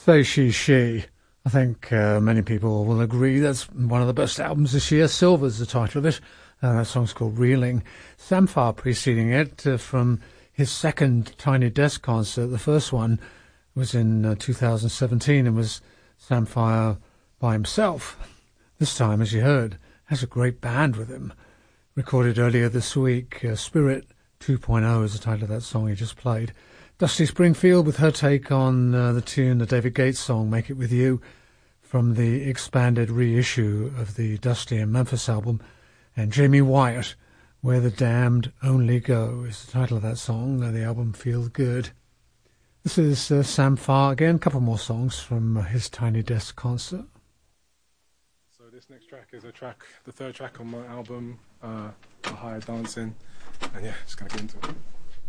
Say She. I think many people will agree that's one of the best albums this year. Silver's the title of it. That song's called Reeling. Samphire preceding it from his second Tiny Desk concert. The first one was in 2017 and was Samphire by himself. This time, as you heard, has a great band with him. Recorded earlier this week, Spirit 2.0 is the title of that song he just played. Dusty Springfield with her take on the tune, the David Gates song, Make It With You, from the expanded reissue of the Dusty and Memphis album. And Jamie Wyatt, Where the Damned Only Go, is the title of that song. The album Feel Good. This is Samphire again, a couple more songs from his Tiny Desk concert. So this next track is the third track on my album, Higher Dancing. And yeah, just going to get into it.